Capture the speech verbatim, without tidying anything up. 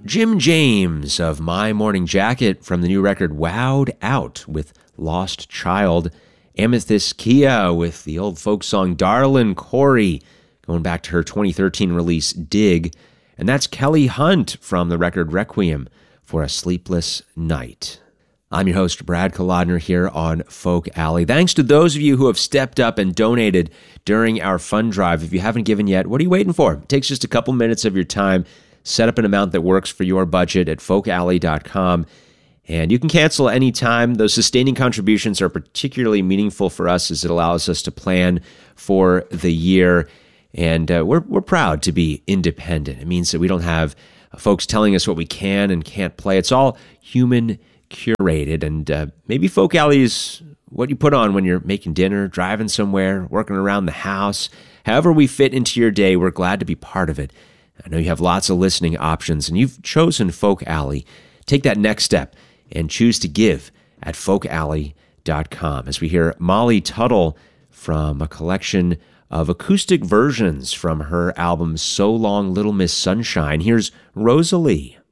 Jim James of My Morning Jacket from the new record Wowed Out with Lost Child. Amethyst Kia with the old folk song Darlin' Corey, going back to her twenty thirteen release Dig. And that's Kelly Hunt from the record Requiem for a Sleepless Night. I'm your host, Brad Kolodner, here on Folk Alley. Thanks to those of you who have stepped up and donated during our fund drive. If you haven't given yet, what are you waiting for? It takes just a couple minutes of your time. Set up an amount that works for your budget at folk alley dot com. And you can cancel anytime. Those sustaining contributions are particularly meaningful for us as it allows us to plan for the year. And uh, we're we're proud to be independent. It means that we don't have folks telling us what we can and can't play. It's all human curated. And uh, maybe Folk Alley is what you put on when you're making dinner, driving somewhere, working around the house. However we fit into your day, we're glad to be part of it. I know you have lots of listening options, and you've chosen Folk Alley. Take that next step and choose to give at folk alley dot com as we hear Molly Tuttle from a collection of acoustic versions from her album So Long Little Miss Sunshine. Here's Rosalie.